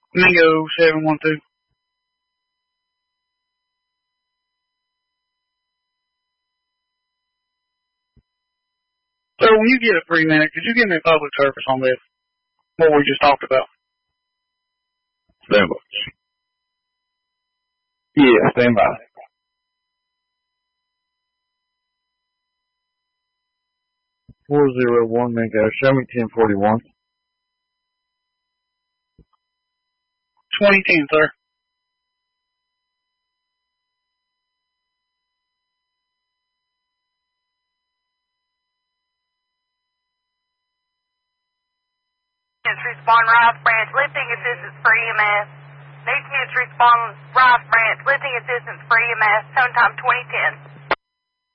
Mingo 712. So when you get a free minute, could you give me a public service on this? What we just talked about. Stand by. Yeah, stand by. $401 Mingo. Show me 1041. 2010, sir. Respond Rice Branch, lifting assistance for EMS. Need to respond Rice Branch, lifting assistance for EMS, tone time 2010.